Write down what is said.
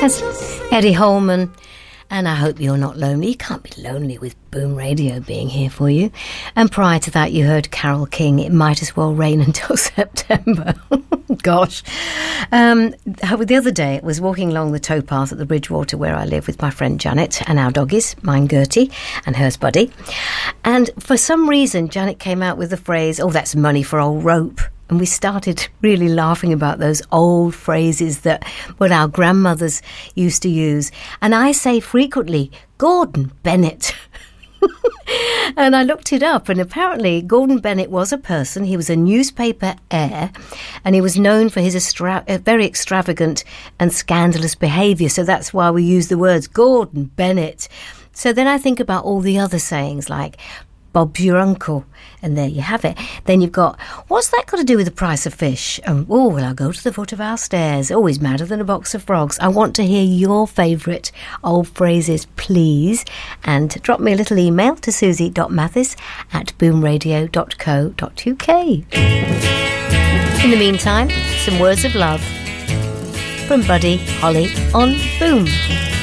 That's Eddie Holman. And I hope you're not lonely. You can't be lonely with Boom Radio being here for you. And prior to that, you heard Carole King, It Might As Well Rain Until September. Gosh. The other day, I was walking along the towpath at the Bridgewater where I live with my friend Janet and our doggies, mine Gertie and hers Buddy. And for some reason, Janet came out with the phrase, "Oh, that's money for old rope." And we started really laughing about those old phrases that what our grandmothers used to use. And I say frequently, Gordon Bennett. And I looked it up, and apparently Gordon Bennett was a person. He was a newspaper heir, and he was known for his very extravagant and scandalous behaviour. So that's why we use the words Gordon Bennett. So then I think about all the other sayings like Bob's your uncle, and there you have it. Then you've got, what's that got to do with the price of fish? Oh, well, I'll go to the foot of our stairs. Always madder than a box of frogs. I want to hear your favourite old phrases, please. And drop me a little email to susie.mathis@boomradio.co.uk. In the meantime, some words of love from Buddy Holly on Boom.